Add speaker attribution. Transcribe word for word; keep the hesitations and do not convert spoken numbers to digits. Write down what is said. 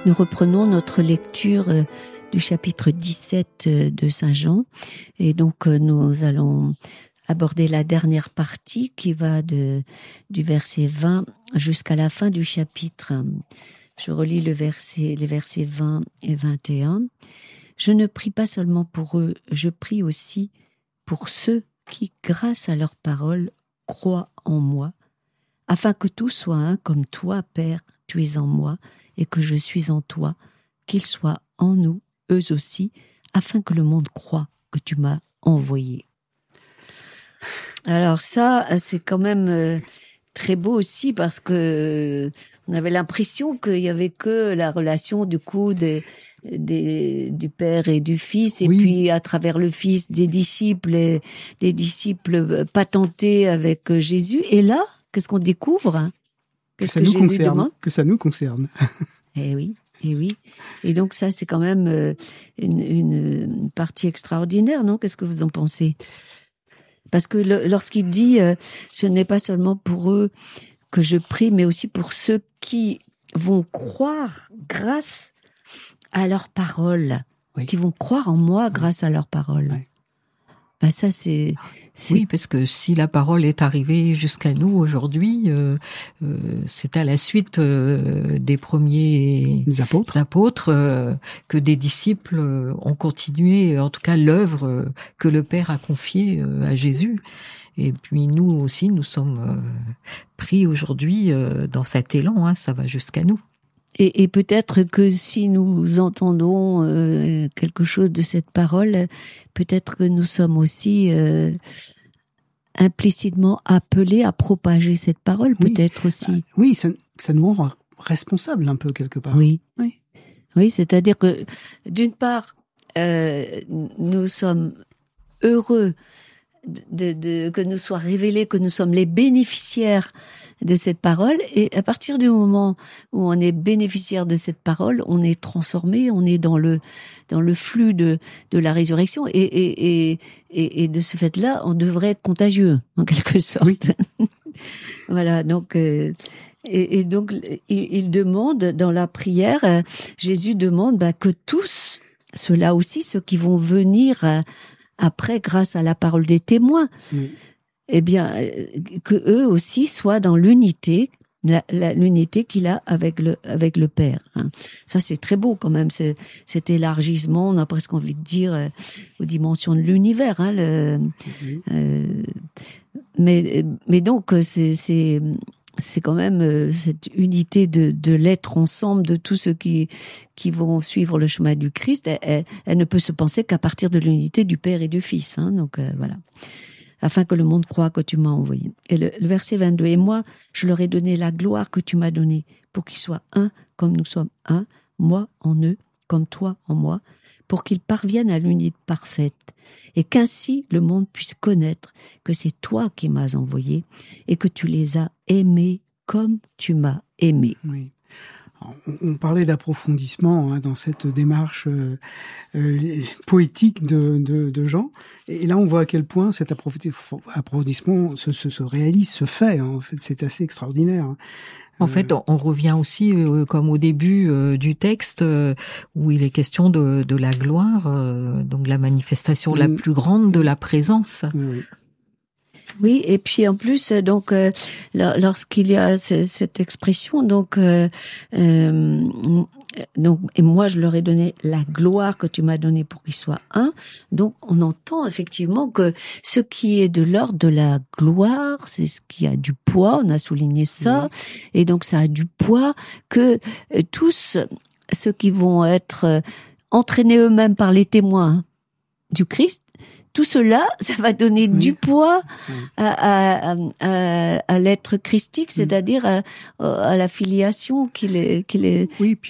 Speaker 1: Nous reprenons notre lecture du chapitre dix-sept de Saint Jean et donc nous allons aborder la dernière partie qui va de, du verset vingt jusqu'à la fin du chapitre. Je relis le verset, les versets vingt et vingt et un. Je ne prie pas seulement pour eux, je prie aussi pour ceux qui, grâce à leur parole, croient en moi, afin que tout soit un comme toi, Père, tu es en moi, et que je suis en toi, qu'ils soient en nous, eux aussi, afin que le monde croie que tu m'as envoyé. Alors ça, c'est quand même euh, très beau aussi parce que euh, on avait l'impression qu'il y avait que la relation du coup des, des, du Père et du Fils, et oui. Puis à travers le Fils des disciples, et, des disciples patentés avec Jésus. Et là, qu'est-ce qu'on découvre hein
Speaker 2: Qu'est-ce que, que, ça que Jésus demande Que ça nous concerne.
Speaker 1: Eh oui, eh oui. Et donc ça, c'est quand même euh, une, une partie extraordinaire, non ? Qu'est-ce que vous en pensez ? Parce que le, lorsqu'il dit euh, « ce n'est pas seulement pour eux que je prie, mais aussi pour ceux qui vont croire grâce à leurs paroles, oui. qui vont croire en moi grâce oui. à leurs paroles. Oui. » Ben ça, c'est, c'est...
Speaker 3: Oui, parce que si la parole est arrivée jusqu'à nous aujourd'hui, euh, euh, c'est à la suite euh, des premiers
Speaker 2: Les apôtres,
Speaker 3: apôtres euh, que des disciples ont continué, en tout cas l'œuvre euh, que le Père a confiée euh, à Jésus. Et puis nous aussi, nous sommes euh, pris aujourd'hui euh, dans cet élan, hein, ça va jusqu'à nous.
Speaker 1: Et, et peut-être que si nous entendons euh, quelque chose de cette parole, peut-être que nous sommes aussi euh, implicitement appelés à propager cette parole, oui. peut-être aussi.
Speaker 2: Bah, oui, ça, ça nous rend responsables un peu quelque part.
Speaker 1: Oui, oui, oui, c'est-à-dire que d'une part, euh, nous sommes heureux de, de, que nous soit révélé que nous sommes les bénéficiaires de cette parole, et à partir du moment où on est bénéficiaire de cette parole, on est transformé, on est dans le dans le flux de de la résurrection, et et et et, et de ce fait-là, on devrait être contagieux en quelque sorte. Oui. Voilà, donc euh, et, et donc il, il demande dans la prière, euh, Jésus demande bah, que tous, ceux-là aussi, ceux qui vont venir euh, après, grâce à la parole des témoins. Oui. Eh bien, que eux aussi soient dans l'unité, la, la, l'unité qu'il a avec le avec le Père. Hein. Ça, c'est très beau quand même, c'est, cet élargissement. On a presque envie de dire euh, aux dimensions de l'univers. Hein, le, mm-hmm. euh, mais mais donc c'est c'est c'est quand même euh, cette unité de de l'être ensemble de tous ceux qui qui vont suivre le chemin du Christ. Elle, elle, elle ne peut se penser qu'à partir de l'unité du Père et du Fils. Hein, donc euh, voilà. Afin que le monde croie que tu m'as envoyé. Et le, le verset vingt-deux, « Et moi, je leur ai donné la gloire que tu m'as donnée, pour qu'ils soient un comme nous sommes un, moi en eux, comme toi en moi, pour qu'ils parviennent à l'unité parfaite, et qu'ainsi le monde puisse connaître que c'est toi qui m'as envoyé, et que tu les as aimés comme tu m'as aimé. »
Speaker 2: Oui. On parlait d'approfondissement hein, dans cette démarche euh, euh, poétique de, de, de Jean. Et là, on voit à quel point cet approfondissement se, se, se réalise, se fait. Hein. En fait, c'est assez extraordinaire. Hein.
Speaker 3: En fait, on revient aussi, euh, comme au début euh, du texte, euh, où il est question de, de la gloire, euh, donc la manifestation mmh. la plus grande de la présence.
Speaker 2: Oui.
Speaker 1: Oui, et puis en plus, donc, euh, lorsqu'il y a c- cette expression, donc, euh, euh, donc, et moi je leur ai donné la gloire que tu m'as donnée pour qu'ils soient un. Donc, on entend effectivement que ce qui est de l'ordre de la gloire, c'est ce qui a du poids. On a souligné ça, oui. Et donc ça a du poids que euh, tous ceux qui vont être euh, entraînés eux-mêmes par les témoins du Christ. Tout cela, ça va donner oui. du poids oui. à, à, à, à l'être christique, c'est-à-dire à, à la filiation qu'il est, qu'il est,
Speaker 2: oui,